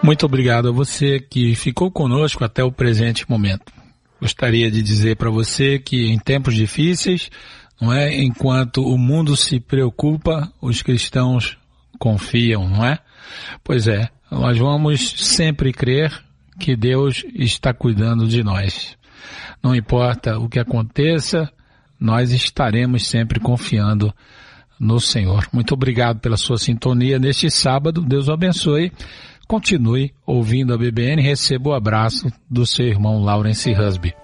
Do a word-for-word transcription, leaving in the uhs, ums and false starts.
Muito obrigado a você que ficou conosco até o presente momento. Gostaria de dizer para você que em tempos difíceis, não é, enquanto o mundo se preocupa, os cristãos confiam, não é? Pois é, nós vamos sempre crer que Deus está cuidando de nós. Não importa o que aconteça, nós estaremos sempre confiando no Senhor. Muito obrigado pela sua sintonia neste sábado. Deus o abençoe. Continue ouvindo a B B N. Receba o abraço do seu irmão Lawrence Husby.